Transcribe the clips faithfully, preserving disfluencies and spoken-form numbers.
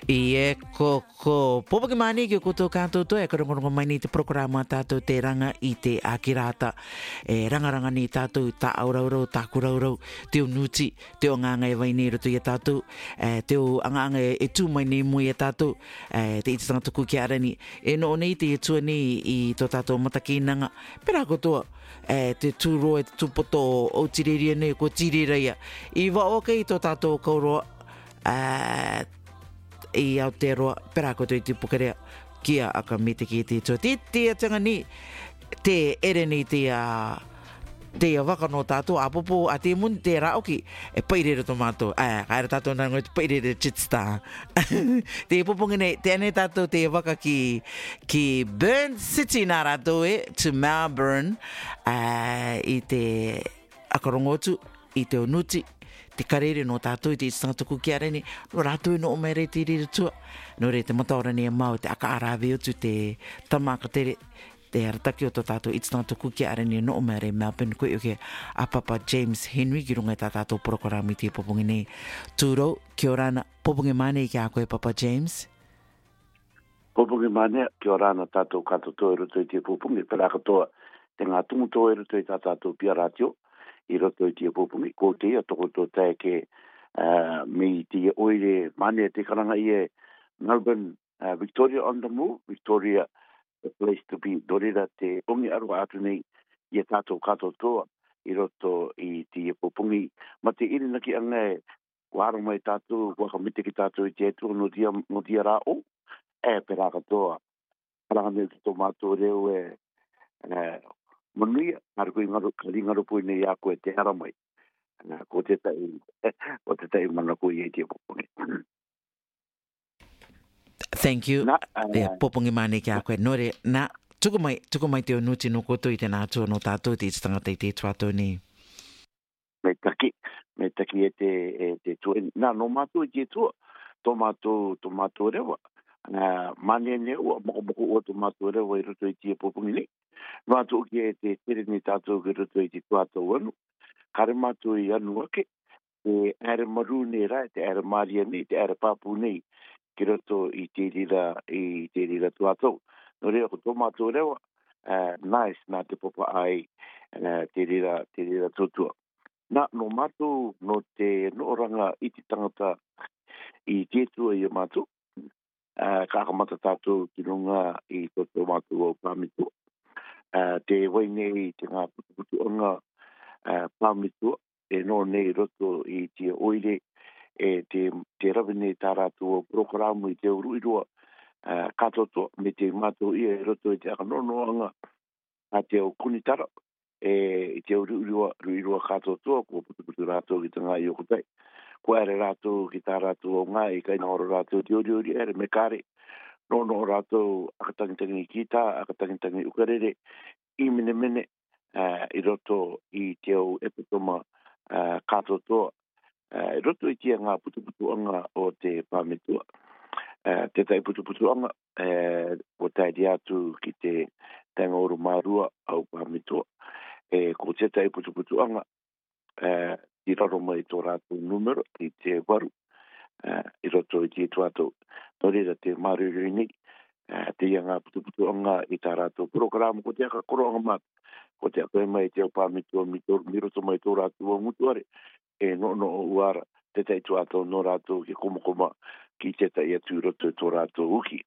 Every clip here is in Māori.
Ie, ko, ko, popa ki mani ki o koutou kātou toi, e karongorongo mai ni te programa tātou te ranga i te akirata. E rangaranga ni tātou tā auraurau, tā kuraurau, te o nuti, te o nganga e vai ni roto i a tātou, e, te o anganga e tū mai ni mui i a tātou, e, te iti tangata kuki arani. E no nei te tua ni i tō tātou matakinanga, pera kotoa, e, te tūro e te tūpoto o tiriria nei, ko tiriria. I wa oka i tō tātou kauroa, e, i Aotearoa, pera koto i te pukerea kia aka me te ki te tō. Te te atanga ni, te ere ni te a te a waka no tātou, a popo a te mun te raoki, e pairere tō mātou. Ai, kaira tātou nā ngoi te pairere chitstar. Te popo ngene, te ane tātou te waka ki, ki Burn City nā rātou e, to Melbourne, uh, i te akarongotu, i te onuti, te karere no tātou i te tangata kuki areni, no rātou no o mai rei te rere tua. No re te mataora ni a mau, te aka arawe otu te tamaka tere, te arataki o tō tātou i te tangata kuki areni no o mai rei Melbourne, koe uke a Papa James Henry, ki runga i tā tātou porokorami te popongi nei. Tūrou, kia orana, popongi mane i ki a koe Papa James? Popongi mane, kia orana tātou kato tō e roto i te popongi, pera katoa, te ngā tungu tō e roto i tā tātou pia ratio, i roto i tia popungi, ko te ia toko tō tae ke uh, me i tia oire mane te karanga i e Melbourne, uh, Victoria on the move, Victoria the place to be, dorira te ongi arua atu nei i e tātou kato toa i roto i tia popungi, ma te iri naki anga e wāro mai tātou, waka mite ki tātou i te etu no tia, no tia rā o, e pera katoa, karanga nei ki tō mātou reo e uh, manuia, nāra koe ngaru, kari ngaru pui nei a koe te hara mai. Ko te tai, ko te tai mana koe i te popongi. Thank you. Na, uh, yeah, popongi mane ki a koe. Nore, na, tuku mai, tuku mai te o nuti no koto i te nātua no tātou te i tangata i te tuatou ni. Me taki, me taki e te, e te tue. Nā, no mātou i te tua, tō mātou, tō mātou rewa. Uh, mane ne ua, moko moko ua tō mātou rewa i roto i te popongi ni. Mātou ki e te tere ni tātou ki roto i te tuatou anu. Kare mātou i anu ake, te ere maru nei rai, te ere maria nei, te ere papu nei, ki roto i te rira, i te rira tuatou. No rea ko tō mātou rewa, uh, nice nā te popa ai, uh, te rira, te rira tūtua. Nā, no mātou, no te nooranga i te tangata i te tua i a mātou, uh, kākamata tātou ki runga i tō tō mātou o pāmitua. Uh, te wainei te ngā putuputu o ngā uh, pāmitua, e no nei roto i te oire, e te, te rawe nei tā rātou o prokaramu i te uruirua, uh, katoto me te mātou i e roto i te akanonoanga a te o kunitara, e i te uruirua, uruirua katoto, ko putuputu rātou ki te ngā i o kutai. Ko ere rātou ki tā rātou o ngā i kai ngāoro rātou te uri uri ere me kāre, no no rātou akatangitangi ki tā, akatangitangi ukarere, i mene mene uh, i roto i te au epitoma uh, katotoa, uh, i roto i tia ngā putuputuanga o te pāmetua. Uh, te tai putuputuanga, uh, o tai di atu ki te tangoru mārua au pāmetua. E ko te tai putuputuanga, uh, i raro mai tō rātou numero i te waru, uh, i roto i te tuatou. No reira te maruri ni, uh, te ia ngā putuputuanga i tā rātou programu, ko te aka koronga māt, ko te aka mai te au pāmitua, mi roto mai tō rātou o mutuare, e no no uara, te tai tuatou no rātou ki komokoma, ki te tai atu roto tō rātou uki.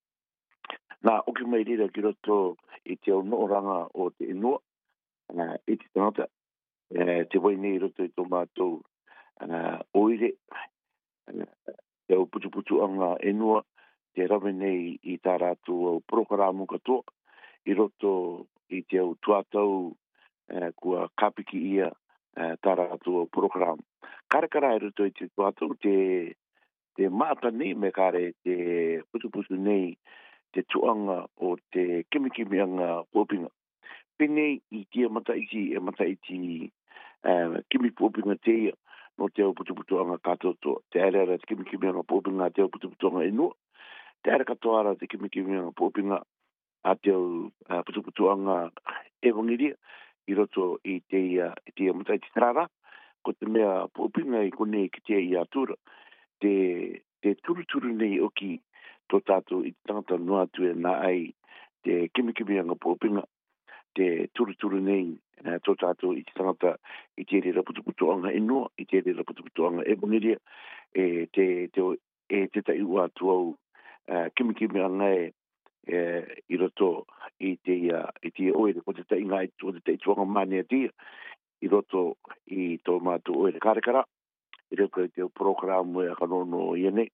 Nā, oki mai rira ki roto i te au nooranga o te inua, uh, i te tangata, uh, te wainei roto i tō mātou uh, oire, uh, te au putuputuanga enua, te rawe nei i tā rātou au prokaramu katoa, i roto i te au tuatau uh, kua kapiki ia uh, tā rātou au prokaramu. Karekara e roto i te tuatau, te, te māta nei me kare te putuputu nei, te tuanga o te kimikimianga pōpinga. Pene i tia mataiti e mataiti uh, kimi pōpinga te ia, no te au putuputuanga katoto, te ere ara te kimikimianga pōpinga te au putuputuanga inua, te ere katoa ara te kimikimianga pōpinga a te au uh, putuputuanga e wangiria, i roto i te ia, te mataiti tarara, ko te mea pōpinga i kone ki te ia atura, te, te turuturu nei oki tō tātou i tangata noa tue nā ai te kimikimi anga pōpinga, te turuturu nei uh, tō tātou i tangata i te rira putuputu anga e noa, i te rira putuputu anga e bungiria, e te, te, e te tai ua tuau uh, kimikimi anga e uh, i roto i te, uh, i te oere, ko te tai ngai, ko te tai tuanga mania tia, i roto i tō mātou oere kārekara, i reko i te programu e akanono i ane,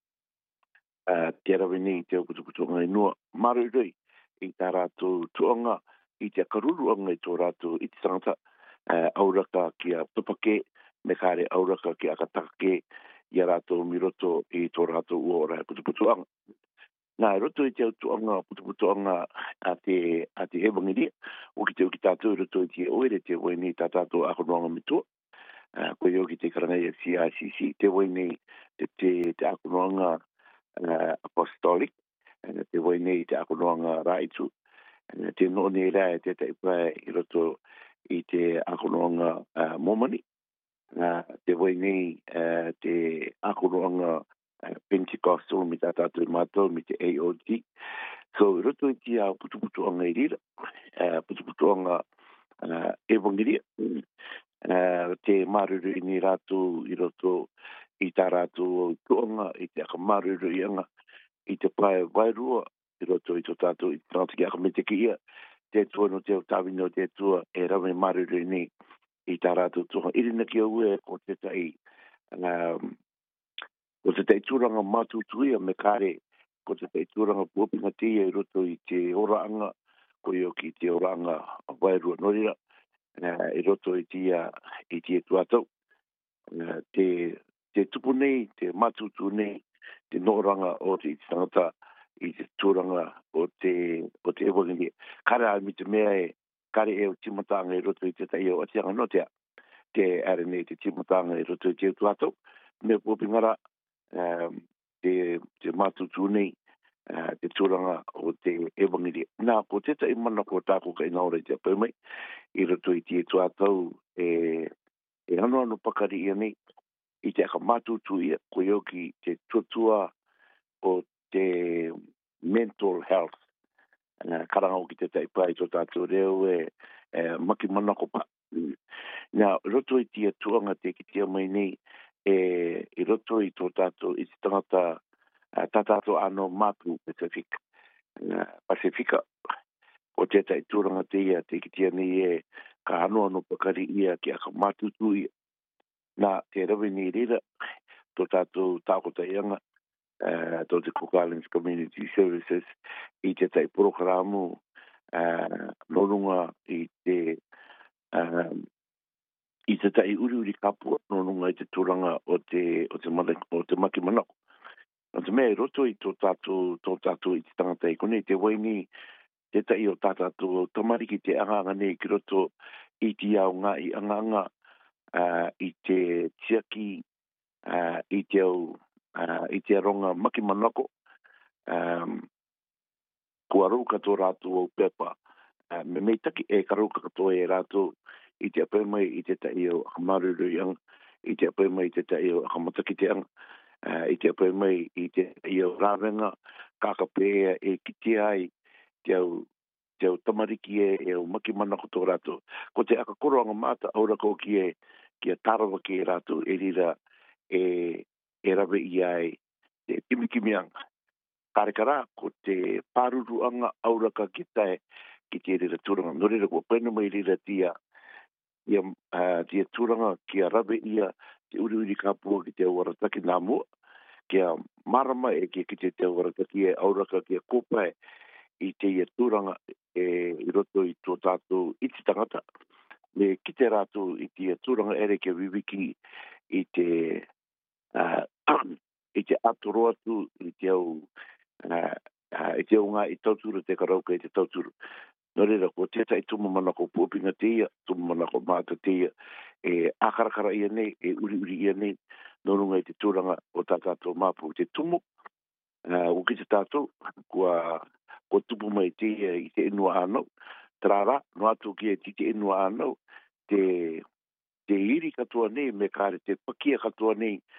uh, te arawe nei te putuputu anga e noa, maru rei, i tā rātou tuanga, i te karuru anga i tō rātou i te tangata, uh, auraka ki a tupake, me kāre auraka ki a katake, i a rātou miroto i tō rātou uora e putuputu anga. Nā, roto i te tuanga putuputu anga a te, a te hewangiri, o ki te uki tātou roto i te oere, te waini tā tātou akonoanga mitua, uh, koe o ki te karangai a C I C C, te waini te, te, te akonoanga uh, apostolic, uh, te waini te akonoanga raitu, uh, te nōne rai te te ipae i roto i te akonoanga uh, momani, uh, te waini uh, te akonoanga uh, Pentecostal mi tā tātou mātou, mi te A O T. So, roto i te a putuputu anga i rira, uh, putuputu anga uh, e wangiria, uh, te maruru i ni rātou i roto i tā rātou tuanga, i te aka maruru i anga, i te pae wairua, i roto i tō tātou, i te tangata ki aka me te ki ia, te tua no te tawino te tua, e rawe maruru i ni, i tā rātou tuanga. Irina ki au e, ko te tai, um, ko te tai tūranga mātutuia me kāre, ko te tai tūranga puapinga tia i roto i te oraanga, ko i oki te oraanga wairua norira, uh, i roto i tia, i tia tuatau. Uh, te, te tupu nei, te mātutu nei, te noranga o te tangata, i te tūranga o te, o te ewangini. Kare a mi te mea e, kare e o timatanga i roto i te tai o atianga notea, te are nei te timatanga i roto i te tuatau, me puapingara, Um, te, te mātutu nei, uh, te tūranga o te ewangiri. Nā, ko teta i mana ko tāko ka inaora i te apau mai, i roto i te tuatau e, e anu anu pakari ia nei, i te aka mātutu ia, ko ioki te tuatua o te mental health. Uh, karanga o ki te taipai tō tātou reo e, e maki mana ko pa. Nā, roto i te tuanga te ki tia mai nei, e i roto i tō tātou i te tangata uh, tā tātou anō mātu Pacific, uh, Pasifika. O tētai tūranga te ia, te kitia nei e ka anō anō pakari ia ki aka mātutu ia. Nā, te rawe ni rira, tō tātou tākota ianga, uh, tō te Cook Islands Community Services, i tētai programu uh, nonunga i te um, i te tai uri uri kapua, no nunga i te tūranga o te, o te, male, o te maki manako. O te mea roto i tō tātou, tō tātou i te tangata i kone, te waini, te tai o tātou tamariki te anganga nei ki roto i te au ngā i anganga, uh, i te tiaki, uh, i te au, uh, i te aronga maki manako, um, kua rauka tō rātou o pepa, uh, me meitaki e ka rauka katoa e rātou, i te apau mai i te tai o akamaruru i anga, i te apau mai i te tai o akamataki te anga, uh, i te apau mai i te tai o rāwenga, kākapea e kiti ai, te au, te au tamariki e, e au maki manako tō rātou. Ko te akakoro anga māta aura ko ki e, ki a tārawa ki e rātou, e rira e, e rawe i ai, te kimikimi anga. Kārekara, ko te pāruru anga auraka ki tae, ki te rira tūranga. No rira ko pēnu mai rira tia, ia uh, tia tūranga ki a rawe ia te uri uri kāpua ki te warataki nā mua, ki a marama e ki, ki te te warataki e auraka ki a kōpae i te ia tūranga e i roto i tō tātou i te tangata. Me ki te rātou i te tūranga ere ki a wiwiki i te uh, i te atoroatu i te au uh, uh, i te au ngā i tauturu te karauka i te tauturu. No reira, ko tētai tuma mana ko pōpinga te ia, tuma mana ko māta te ia, e akarakara ia nei, e uri uri ia nei, no runga i te tūranga o tā tātou māpū te tumu. Uh, o ki te tātou, kua, kua tupu mai te ia i te inua anau, trara, no atu ki e ti te inua anau, te, te iri katoa nei, me kāre te pakia katoa nei,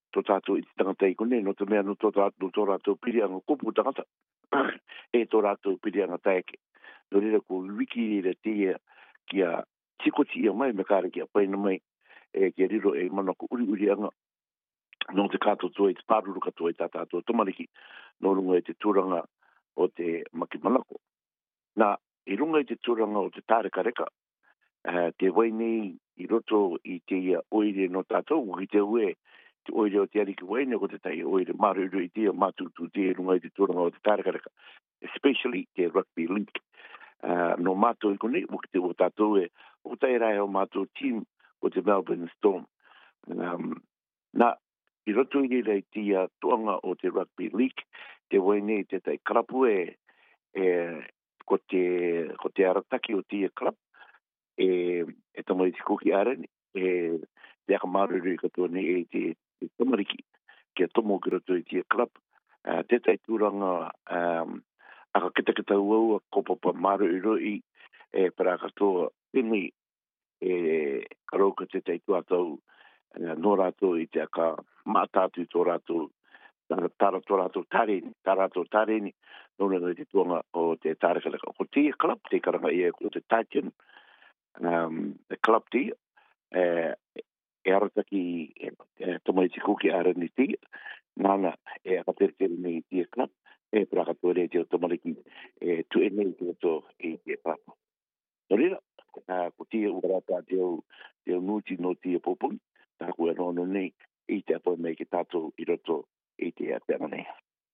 to tātou i te tangata i kone, no te mea no to tātou to rātou piri anga kupu tangata, e to rātou piri anga taeke. No rira ko wiki rira tia kia tikoti ia mai me kāre kia paina mai, e kia riro e mana ko uri uri anga, no te kātou toi, te pāruru katoa i tā tātou tomariki, no runga e te tūranga o te makimanako. Nā, i runga i te tūranga o te tāreka reka, uh, te wainei i roto i te ia oire no tātou, ki te ue, te oire o te ariki waine, ko te tai oire maruru i te mātutu te runga i te tūranga o te tāreka reka, especially te rugby league. Uh, no mātou i kone, o ki te o tātou e, o tai rai o mātou team o te Melbourne Storm. Um, nā, i roto i rei te ia tuanga o te rugby league, te waine te tai karapu e, e ko te, ko te arataki o te ia club, e, e tamai te kuki arani, e te aka maruru i katoa ni e te, te tamariki, kia tomo ki roto i te club, uh, te tai tūranga, um, aka kita kita uaua kopapa maruru i, e para katoa pini, e karoka te tai tuatau, uh, no rātou i te aka mātātu tō rātou, tāra tō rātou tareni, tāra rātou tareni, no renga i te tuanga o te tārekaleka. Ko te club, te karanga i e ko te Titan, um, the club te, e, e arataki e, e tomai te kuki arani te, nana e akaterkeri nei te club, e prakatoare te o tomariki e tu e nei te to e te papa. Norira, uh, ko te uarata te o, te o nuti no te popoi, tā kua nono nei, i te apo mei ki tātou i roto i te apeanga nei.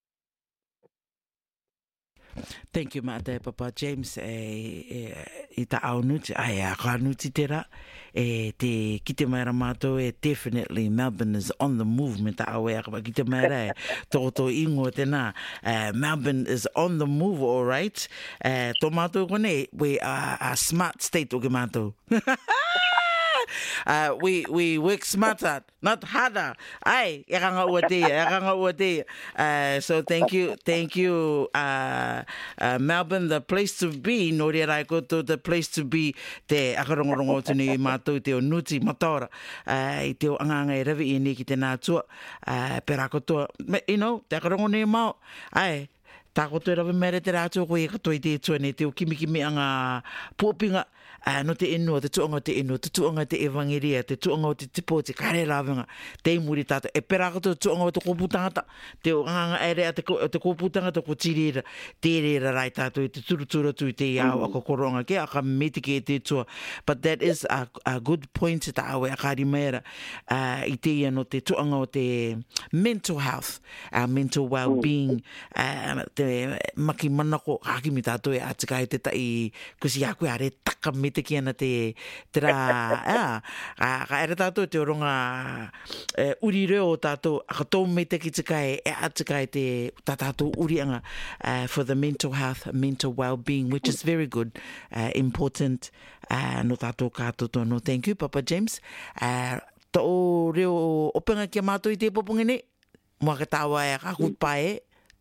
Thank you, Mate Papa James. E, e, I ta au nuti, ai a ka nuti te ra. E te kite mai ramato e definitely Melbourne is on the move me ta au e akapa kite mai ra e tōto ingo tēnā. Uh, Melbourne is on the move, all right. Uh, tō mātou kone, we are a smart state o ke mātou. Uh, we we work smarter, not harder. Ai, e kanga ua te, e kanga ua te. Uh, so thank you, thank you, uh, uh, Melbourne, the place to be. No rea rai koto, the place to be. Te akarongorongo tunu i mātou te o nuti mataora. Uh, I te o anganga e ravi i ni ki te nātua. Uh, pera kotoa, you know, te akarongo nei mao. Ai, tā koto e rawe mere te rātua koe e katoa i te tuane te o kimikimi anga puopinga. Uh, no te inua, te tuanga te inua, te tuanga te evangeria, te tuanga te tipo, te kare lawenga, te imuri tata. E pera kato te tuanga te kōputangata, te o nganga ere a te, te kōputangata ko tirera, te rera rai tātou i te turutura tu i te iau mm. a koronga ke, a ka metike e te tua. But that is a, a good point ta awe a kari mera uh, i te ia no te tuanga o te mental health, our mental well-being, mm. uh, te maki manako, hakimi tātou e atika e te tai, kusi aku are taka me te ki ana te te rā, ea, ka ere tātou te oronga e, uri reo o tātou, a ka tō me te ki te kai, e atikai te tā tātou urianga uh, for the mental health, mental well-being, which is very good, uh, important, uh, no tātou kātou tono. Thank you, Papa James. Uh, tō reo openga kia mātou i te popongene, mua ka tāwa e ka kutpae.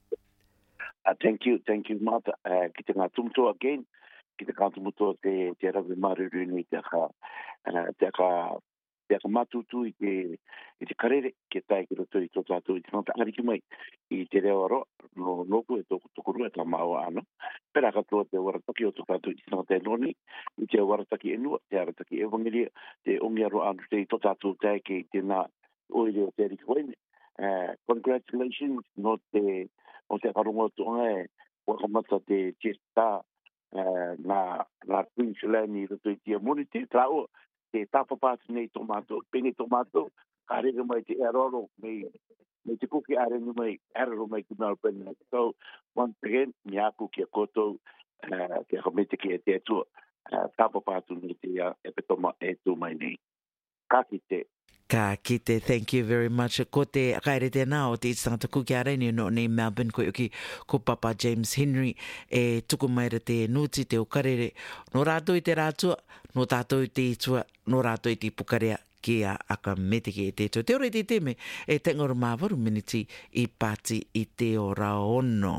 Uh, thank you, thank you, Martha. Uh, ki te ngā tumto again. Ki te kātumuto te, te rawe maruru ni te aka, uh, te aka, te aka matutu i te, i te karere, ki tai ki roto i tō tātou i te ngata ariki mai, i te reo aro, no noku e tōku tokurua e tā maua ana. Pera katoa te warataki o tō tātou i te ngata e noni, i te warataki e nua, te arataki evangelia, te ongi aro anu te i tō tātou te ke te nā oire o te ariki waine. Uh, congratulations, no te, o te akarongo tōnga e, wakamata te testa, Uh, na na Queensland i roto i tia moni te trao te tapapatu nei tomato, pene tomato, karega mai te aroro, mei, mei te kuki arenu mai, aroro mai ki Melbourne. So, once again, mi aku kia koto, uh, kia kamete ki e te atua, uh, tapapatu nei te uh, epetoma e tu mai nei. Ka kite. Ka kite, thank you very much. Ko te kaere tēnā o te itangata kuki areni no nei Melbourne, ko uki ko Papa James Henry e tuku maira te nuti, te o karere. No rātou i te rātua, no tātou i te itua, no rātou i te pukarea kia aka metike e te itua. Te ora i te teme e te ngoro māwaru miniti i pāti i te o raono.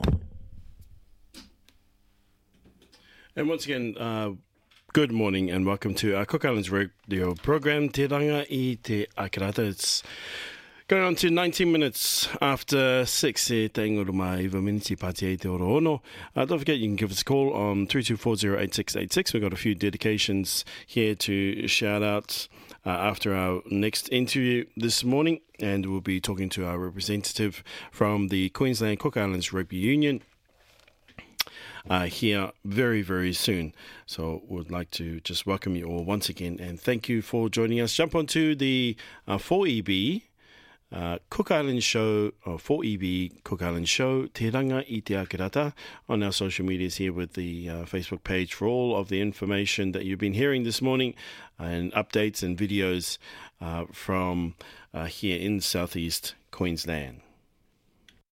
And once again, uh, good morning and welcome to our Cook Islands Radio program, Te Ranga i Te Akirata. It's Going on to nineteen minutes after six, e te inguruma iwa miniti pati e te oro ono. Uh, don't forget you can give us a call on three two four zero eight six eight six. We've got a few dedications here to shout out uh, after our next interview this morning, and we'll be talking to our representative from the Queensland Cook Islands Rugby Union Uh, here very, very soon. So would like to just welcome you all once again and thank you for joining us. Jump onto the uh, four E B uh, Cook Island Show, or four E B Cook Island Show, Te Ranga i Te Akirata, on our social medias here with the uh, Facebook page for all of the information that you've been hearing this morning and updates and videos uh, from uh, here in Southeast Queensland.